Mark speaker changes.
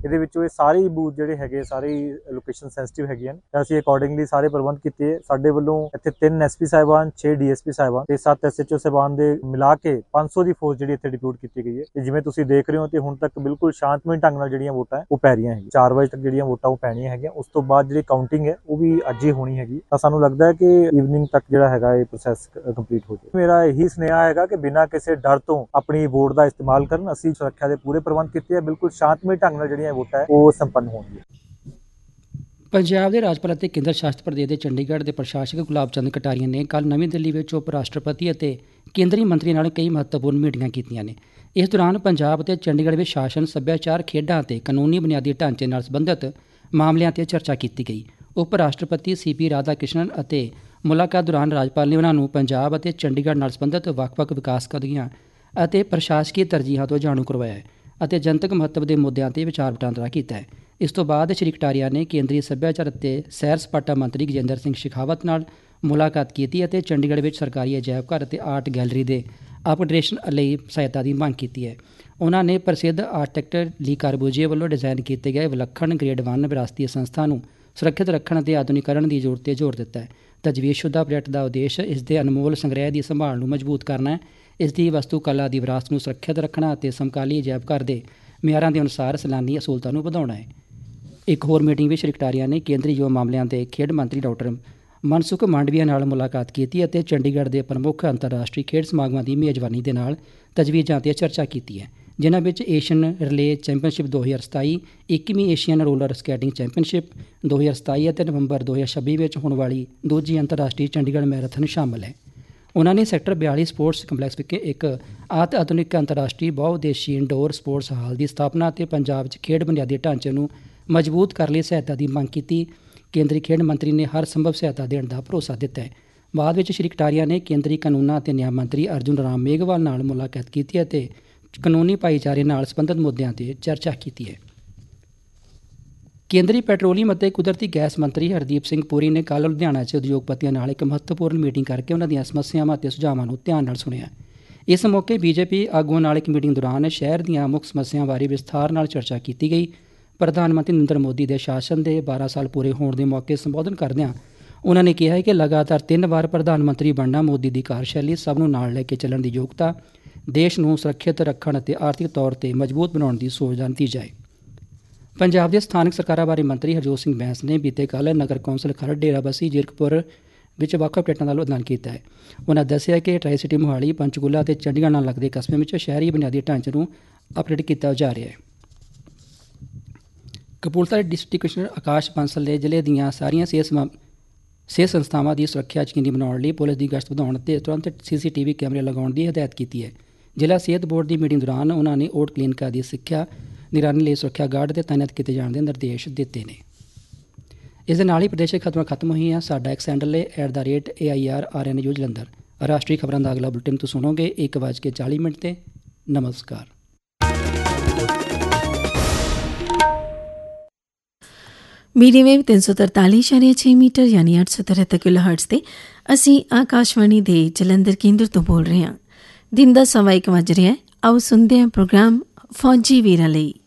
Speaker 1: ਇਹਦੇ ਵਿੱਚੋਂ ਇਹ ਸਾਰੇ ਹੀ ਬੂਥ ਜਿਹੜੇ ਹੈਗੇ ਸਾਰੇ ਲੋਕੇਸ਼ਨ ਸੈਂਸਿਟਿਵ ਹੈਗੀਆਂ ਨੇ ਤਾਂ ਅਸੀਂ ਅਕੋਰਡਿੰਗਲੀ ਸਾਰੇ ਪ੍ਰਬੰਧ ਕੀਤੇ। ਸਾਡੇ ਵੱਲੋਂ ਇੱਥੇ 3 ਐਸਪੀ ਸਾਹਿਬਾਨ, 6 ਡੀਐਸਪੀ ਸਾਹਿਬਾਨ ਤੇ 7 ਐਸਐਚਓ ਸਾਹਿਬਾਨ ਦੇ ਮਿਲਾ ਕੇ 500 ਦੀ ਫੋਰਸ ਜਿਹੜੀ ਇੱਥੇ ਡਿਪਿਊਟ ਕੀਤੀ ਗਈ ਹੈ ਤੇ ਜਿਵੇਂ ਤੁਸੀਂ ਦੇਖ ਰਹੇ ਹੋ ਤੇ ਹੁਣ ਤੱਕ ਬਿਲਕੁਲ ਸ਼ਾਂਤਮਈ ਢੰਗ ਨਾਲ ਜਿਹੜੀਆਂ ਵੋਟਾਂ ਉਹ ਪੈ ਰਹੀਆਂ ਹੈਗੀਆਂ। 4 ਵਜੇ ਤੱਕ ਜਿਹੜੀਆਂ ਵੋਟਾਂ ਉਹ ਪੈਣੀਆਂ ਹੈਗੀਆਂ। ਉਸ ਤੋਂ ਬਾਅਦ ਜਿਹੜੀ ਕਾਊਂਟਿੰਗ ਹੈ ਉਹ ਵੀ ਅੱਜ ਹੀ ਹੋਣੀ ਹੈਗੀ ਤਾਂ ਸਾਨੂੰ ਲੱਗਦਾ ਹੈ ਕਿ ਈਵਨਿੰਗ ਤੱਕ ਜਿਹੜਾ ਹੈਗਾ ਇਹ ਪ੍ਰੋਸੈਸ ਕੰਪਲੀਟ ਹੋ ਜਾਏ। ਮੇਰਾ ਇਹੀ ਸੁਨੇਹਾ ਹੈਗਾ ਕਿ ਬਿਨਾਂ ਕਿਸੇ ਡਰ ਤੋਂ ਆਪਣੀ ਵੋਟ ਦਾ ਇਸਤੇਮਾਲ ਕਰਨ। ਅਸੀਂ ਸੁਰੱਖਿਆ ਦੇ ਪੂਰੇ ਪ੍ਰਬੰਧ ਕੀਤੇ ਆ, ਬਿਲਕੁਲ ਸ਼ਾਂਤਮਈ ਢੰਗ ਨਾਲ ਜਿਹੜੀਆਂ ਵੋਟਾਂ ਹੈ ਉਹ ਸੰਪੰਨ ਹੋਣਗੀਆਂ।
Speaker 2: ਪੰਜਾਬ ਦੇ ਰਾਜਪਾਲ ਅਤੇ ਕੇਂਦਰ ਸ਼ਾਸਤ ਪ੍ਰਦੇਸ਼ ਦੇ ਚੰਡੀਗੜ੍ਹ ਦੇ ਪ੍ਰਸ਼ਾਸਕ ਗੁਲਾਬ ਚੰਦ ਕਟਾਰੀਆ ਨੇ ਕੱਲ੍ਹ ਨਵੀਂ ਦਿੱਲੀ ਵਿੱਚ ਉਪ ਰਾਸ਼ਟਰਪਤੀ ਅਤੇ ਕੇਂਦਰੀ ਮੰਤਰੀ ਨਾਲ ਕਈ ਮਹੱਤਵਪੂਰਨ ਮੀਟਿੰਗਾਂ ਕੀਤੀਆਂ ਨੇ। ਇਸ ਦੌਰਾਨ ਪੰਜਾਬ ਅਤੇ ਚੰਡੀਗੜ੍ਹ ਵਿੱਚ ਸ਼ਾਸਨ, ਸੱਭਿਆਚਾਰ, ਖੇਡਾਂ ਅਤੇ ਕਾਨੂੰਨੀ ਬੁਨਿਆਦੀ ਢਾਂਚੇ ਨਾਲ ਸੰਬੰਧਿਤ ਮਾਮਲਿਆਂ 'ਤੇ ਚਰਚਾ ਕੀਤੀ ਗਈ। ਉਪ ਰਾਸ਼ਟਰਪਤੀ CP ਰਾਧਾ ਕ੍ਰਿਸ਼ਨਨ ਅਤੇ ਮੁਲਾਕਾਤ ਦੌਰਾਨ ਰਾਜਪਾਲ ਨੇ ਉਹਨਾਂ ਨੂੰ ਪੰਜਾਬ ਅਤੇ ਚੰਡੀਗੜ੍ਹ ਨਾਲ ਸੰਬੰਧਿਤ ਵੱਖ-ਵੱਖ ਵਿਕਾਸ ਕਾਰਜਾਂ ਅਤੇ ਪ੍ਰਸ਼ਾਸਕੀ ਤਰਜੀਹਾਂ ਤੋਂ ਜਾਣੂ ਕਰਵਾਇਆ ਅਤੇ ਜਨਤਕ ਮਹੱਤਵ ਦੇ ਮੁੱਦਿਆਂ 'ਤੇ ਵਿਚਾਰ ਵਟਾਂਦਰਾ ਕੀਤਾ ਹੈ। ਇਸ ਤੋਂ ਬਾਅਦ ਸ਼੍ਰੀ ਕਟਾਰੀਆ ਨੇ ਕੇਂਦਰੀ ਸੱਭਿਆਚਾਰ ਅਤੇ ਸੈਰ ਸਪਾਟਾ ਮੰਤਰੀ ਗਜੇਂਦਰ ਸਿੰਘ ਸ਼ੇਖਾਵਤ ਨਾਲ ਮੁਲਾਕਾਤ ਕੀਤੀ ਅਤੇ ਚੰਡੀਗੜ੍ਹ ਵਿੱਚ ਸਰਕਾਰੀ ਅਜਾਇਬ ਘਰ ਅਤੇ ਆਰਟ ਗੈਲਰੀ ਦੇ ਅਪਗ੍ਰੇਡੇਸ਼ਨ ਲਈ ਸਹਾਇਤਾ ਦੀ ਮੰਗ ਕੀਤੀ ਹੈ। ਉਹਨਾਂ ਨੇ ਪ੍ਰਸਿੱਧ ਆਰਕੀਟੈਕਟ ਲੀ ਕਾਰਬੂਜੀਏ ਵੱਲੋਂ ਡਿਜ਼ਾਈਨ ਕੀਤੇ ਗਏ ਵਿਲੱਖਣ ਗ੍ਰੇਡ 1 ਵਿਰਾਸਤੀ ਸੰਸਥਾ ਨੂੰ ਸੁਰੱਖਿਅਤ ਰੱਖਣ ਅਤੇ ਆਧੁਨਿਕੀਕਰਨ ਦੀ ਜ਼ਰੂਰਤ 'ਤੇ ਜ਼ੋਰ ਦਿੱਤਾ ਹੈ। ਤਜਵੀਜ਼ਸ਼ੁਦਾ ਪ੍ਰੋਜੈਕਟ ਦਾ ਉਦੇਸ਼ ਇਸ ਦੇ ਅਨਮੋਲ ਸੰਗ੍ਰਹਿ ਦੀ ਸੰਭਾਲ ਨੂੰ ਮਜ਼ਬੂਤ ਕਰਨਾ ਹੈ, ਇਸ ਦੀ ਵਸਤੂ ਕਲਾ ਦੀ ਵਿਰਾਸਤ ਨੂੰ ਸੁਰੱਖਿਅਤ ਰੱਖਣਾ ਅਤੇ ਸਮਕਾਲੀ ਅਜਾਇਬ ਘਰ ਦੇ ਮਿਆਰਾਂ ਦੇ ਅਨੁਸਾਰ ਸੈਲਾਨੀ ਅਸੂਲਤਾਂ ਨੂੰ ਵਧਾਉਣਾ ਹੈ। ਇੱਕ ਹੋਰ ਮੀਟਿੰਗ ਵਿੱਚ ਸ਼੍ਰੀ ਕਟਾਰੀਆ ਨੇ ਕੇਂਦਰੀ ਯੁਵਾ ਮਾਮਲਿਆਂ ਦੇ ਖੇਡ ਮੰਤਰੀ ਡਾਕਟਰ ਮਨਸੁਖ ਮਾਂਡਵੀਆ ਨਾਲ ਮੁਲਾਕਾਤ ਕੀਤੀ ਅਤੇ ਚੰਡੀਗੜ੍ਹ ਦੇ ਪ੍ਰਮੁੱਖ ਅੰਤਰਰਾਸ਼ਟਰੀ ਖੇਡ ਸਮਾਗਮਾਂ ਦੀ ਮੇਜ਼ਬਾਨੀ ਦੇ ਨਾਲ ਤਜਵੀਜ਼ਾਂ 'ਤੇ ਚਰਚਾ ਕੀਤੀ ਹੈ, ਜਿਨ੍ਹਾਂ ਵਿੱਚ ਏਸ਼ੀਅਨ ਰਿਲੇ championship 2027, 21ਵੀਂ Asian roller skating championship 2027 ਅਤੇ ਨਵੰਬਰ 2026 ਵਿੱਚ ਹੋਣ ਵਾਲੀ ਦੂਜੀ ਅੰਤਰਰਾਸ਼ਟਰੀ ਚੰਡੀਗੜ੍ਹ ਮੈਰਾਥਨ ਸ਼ਾਮਲ ਹੈ। ਉਹਨਾਂ ਨੇ ਸੈਕਟਰ 42 ਸਪੋਰਟਸ ਕੰਪਲੈਕਸ ਵਿਖੇ ਇੱਕ ਆਧੁਨਿਕ ਅੰਤਰਰਾਸ਼ਟਰੀ ਬਹੁਉਦੇਸ਼ੀ ਇੰਡੋਰ ਸਪੋਰਟਸ ਹਾਲ ਦੀ ਸਥਾਪਨਾ ਅਤੇ ਪੰਜਾਬ 'ਚ ਖੇਡ ਬੁਨਿਆਦੀ ਢਾਂਚੇ ਨੂੰ ਮਜ਼ਬੂਤ ਕਰਨ ਲਈ ਸਹਾਇਤਾ ਦੀ ਮੰਗ ਕੀਤੀ। ਕੇਂਦਰੀ ਖੇਡ ਮੰਤਰੀ ਨੇ ਹਰ ਸੰਭਵ ਸਹਾਇਤਾ ਦੇਣ ਦਾ ਭਰੋਸਾ ਦਿੱਤਾ ਹੈ। ਬਾਅਦ ਵਿੱਚ ਸ਼੍ਰੀ ਕਟਾਰੀਆ ਨੇ ਕੇਂਦਰੀ ਕਾਨੂੰਨਾਂ ਅਤੇ ਨਿਆਂ ਮੰਤਰੀ ਅਰਜੁਨ ਰਾਮ ਮੇਘਵਾਲ ਨਾਲ ਮੁਲਾਕਾਤ ਕੀਤੀ ਅਤੇ ਕਾਨੂੰਨੀ ਭਾਈਚਾਰੇ ਨਾਲ ਸੰਬੰਧਿਤ ਮੁੱਦਿਆਂ 'ਤੇ ਚਰਚਾ ਕੀਤੀ ਹੈ। ਕੇਂਦਰੀ ਪੈਟਰੋਲੀਅਮ ਅਤੇ ਕੁਦਰਤੀ ਗੈਸ ਮੰਤਰੀ ਹਰਦੀਪ ਸਿੰਘ ਪੁਰੀ ਨੇ ਕੱਲ੍ਹ ਲੁਧਿਆਣਾ 'ਚ ਉਦਯੋਗਪਤੀਆਂ ਨਾਲ ਇੱਕ ਮਹੱਤਵਪੂਰਨ ਮੀਟਿੰਗ ਕਰਕੇ ਉਹਨਾਂ ਦੀਆਂ ਸਮੱਸਿਆਵਾਂ ਅਤੇ ਸੁਝਾਵਾਂ ਨੂੰ ਧਿਆਨ ਨਾਲ ਸੁਣਿਆ। ਇਸ ਮੌਕੇ BJP ਆਗੂਆਂ ਨਾਲ ਇੱਕ ਮੀਟਿੰਗ ਦੌਰਾਨ ਸ਼ਹਿਰ ਦੀਆਂ ਮੁੱਖ ਸਮੱਸਿਆਵਾਂ ਬਾਰੇ ਵਿਸਥਾਰ ਨਾਲ ਚਰਚਾ ਕੀਤੀ ਗਈ। ਪ੍ਰਧਾਨ ਮੰਤਰੀ ਨਰਿੰਦਰ ਮੋਦੀ ਦੇ ਸ਼ਾਸਨ ਦੇ 12 ਸਾਲ ਪੂਰੇ ਹੋਣ ਦੇ ਮੌਕੇ ਸੰਬੋਧਨ ਕਰਦਿਆਂ ਉਹਨਾਂ ਨੇ ਕਿਹਾ ਕਿ ਲਗਾਤਾਰ 3 ਵਾਰ ਪ੍ਰਧਾਨ ਮੰਤਰੀ ਬਣਨਾ ਮੋਦੀ ਦੀ ਕਾਰਜਸ਼ੈਲੀ, ਸਭ ਨੂੰ ਨਾਲ ਲੈ ਕੇ ਚੱਲਣ ਦੀ ਯੋਗਤਾ, ਦੇਸ਼ ਨੂੰ ਸੁਰੱਖਿਅਤ ਰੱਖਣ ਅਤੇ ਆਰਥਿਕ ਤੌਰ 'ਤੇ ਮਜ਼ਬੂਤ ਬਣਾਉਣ ਦੀ ਸੋਚ ਦਾ ਨਤੀਜਾ ਹੈ। ਪੰਜਾਬ ਦੇ ਸਥਾਨਕ ਸਰਕਾਰਾਂ ਬਾਰੇ ਮੰਤਰੀ ਹਰਜੋਤ ਸਿੰਘ ਬੈਂਸ ਨੇ ਬੀਤੇ ਕੱਲ੍ਹ ਨਗਰ ਕੌਂਸਲ ਖਰੜ, ਡੇਰਾਬੱਸੀ, ਜ਼ੀਰਕਪੁਰ ਵਿੱਚ ਵੱਖ ਪਲੇਟਾਂ ਦਾ ਐਲਾਨ ਕੀਤਾ ਹੈ। ਉਹਨਾਂ ਦੱਸਿਆ ਕਿ ਟਰਾਈ ਸਿਟੀ ਮੋਹਾਲੀ, ਪੰਚਕੂਲਾ ਅਤੇ ਚੰਡੀਗੜ੍ਹ ਨਾਲ ਲੱਗਦੇ ਕਸਬਿਆਂ ਵਿੱਚ ਸ਼ਹਿਰੀ ਬੁਨਿਆਦੀ ਢਾਂਚੇ ਨੂੰ ਅਪਗ੍ਰੇਡ ਕੀਤਾ ਜਾ ਰਿਹਾ ਹੈ। ਕਪੂਰਥਲਾ ਦੇ ਡਿਪਟੀ ਕਮਿਸ਼ਨਰ ਆਕਾਸ਼ ਬਾਂਸਲ ਨੇ ਜ਼ਿਲ੍ਹੇ ਦੀਆਂ ਸਾਰੀਆਂ ਸਿਹਤ ਸੰਸਥਾਵਾਂ ਦੀ ਸੁਰੱਖਿਆ ਯਕੀਨੀ ਬਣਾਉਣ ਲਈ ਪੁਲਿਸ ਦੀ ਗਸ਼ਤ ਵਧਾਉਣ ਅਤੇ ਤੁਰੰਤ CCTV ਕੈਮਰੇ ਲਗਾਉਣ ਦੀ ਹਦਾਇਤ ਕੀਤੀ ਹੈ। ਜ਼ਿਲ੍ਹਾ ਸਿਹਤ ਬੋਰਡ ਦੀ ਮੀਟਿੰਗ ਦੌਰਾਨ ਉਹਨਾਂ ਨੇ ਓਟ ਕਲੀਨਿਕਾਂ ਦੀ ਸਿੱਖਿਆ ਨਿਗਰਾਨੀ ਲਈ ਸੁਰੱਖਿਆ ਗਾਰਡ ਦੇ ਤਾਇਨਾਤ ਕੀਤੇ ਜਾਣ ਦੇ ਨਿਰਦੇਸ਼ ਦਿੱਤੇ ਨੇ। ਇਸ ਦੇ ਨਾਲ ਹੀ ਪ੍ਰਦੇਸ਼ਿਕ ਖਬਰਾਂ ਖਤਮ ਹੋਈਆਂ। ਸਾਡਾ ਐਕਸ ਹੈਂਡਲ ਹੈ @AIRRNU ਜਲੰਧਰ। ਰਾਸ਼ਟਰੀ ਖਬਰਾਂ ਦਾ ਅਗਲਾ ਬੁਲੇਟਿਨ ਤੁਸੀਂ ਸੁਣੋਗੇ 1:40 'ਤੇ। ਨਮਸਕਾਰ।
Speaker 3: मीडियम वेव 343.6 मीटर यानी 873 किलोहर्ट्ज़ ਤੇ ਅਸੀਂ ਆਕਾਸ਼ਵਾਣੀ ਦੇ ਜਲੰਧਰ ਕੇਂਦਰ ਤੋਂ ਬੋਲ ਰਹੇ ਹਾਂ। ਦਿਨ ਦਾ 1:15 ਵਜ ਰਿਹਾ ਹੈ। ਆਓ ਸੁਣਦੇ ਹਾਂ ਪ੍ਰੋਗਰਾਮ ਫੌਜੀ ਵੀਰਾਂ ਲਈ।